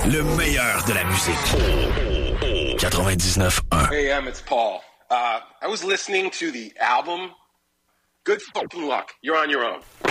Le meilleur de la musique. 99.1. Hey, it's Paul. I was listening to the album. Good fucking luck. You're on your own.